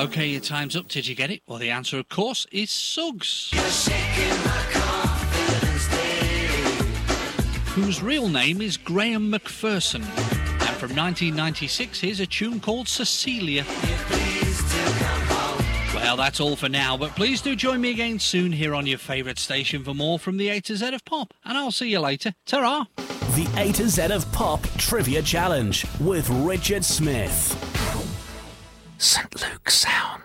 OK, your time's up. Did you get it? Well, the answer, of course, is Suggs. Whose real name is Graham McPherson. And from 1996, here's a tune called Cecilia. Well, that's all for now, but please do join me again soon here on your favourite station for more from the A to Z of Pop. And I'll see you later. Ta-ra! The A to Z of Pop Trivia Challenge with Richard Smith. St. Luke's Sound.